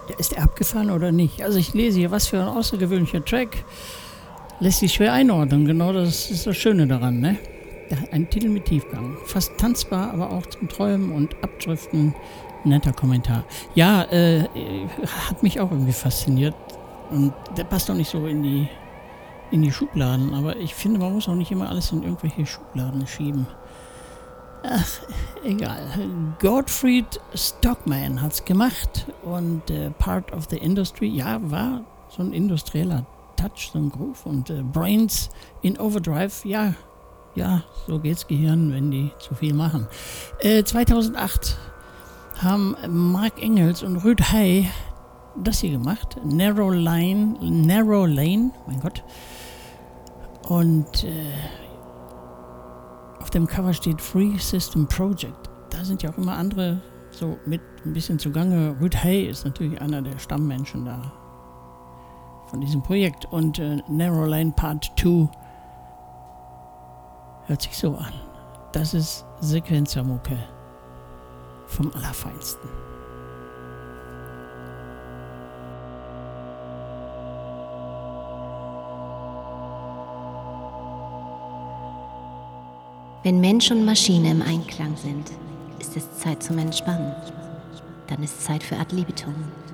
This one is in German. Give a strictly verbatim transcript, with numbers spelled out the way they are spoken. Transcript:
Ja, ist der abgefahren oder nicht? Also ich lese hier, was für ein außergewöhnlicher Track. Lässt sich schwer einordnen, genau das ist das Schöne daran, ne? Ein Titel mit Tiefgang. Fast tanzbar, aber auch zum Träumen und Abdriften. Netter Kommentar. Ja, äh, hat mich auch irgendwie fasziniert. Und der passt auch nicht so in die, in die Schubladen. Aber ich finde, man muss auch nicht immer alles in irgendwelche Schubladen schieben. Ach, egal. Gottfried Stockman hat's gemacht. Und äh, Part of the Industry, ja, war so ein industrieller Touch, so ein Groove. Und äh, Brains in Overdrive, ja, ja, so geht's Gehirn, wenn die zu viel machen. Äh, zweitausendacht haben Mark Engels und Rüd Hay das hier gemacht. Narrow Line, Narrow Lane, mein Gott. Und äh, auf dem Cover steht Free System Project. Da sind ja auch immer andere so mit ein bisschen zugange. Rüd Hay ist natürlich einer der Stammmenschen da von diesem Projekt. Und äh, Narrow Lane Part zwei hört sich so an. Das ist Sequenzermucke vom Allerfeinsten. Wenn Mensch und Maschine im Einklang sind, ist es Zeit zum Entspannen. Dann ist Zeit für Ad libitum.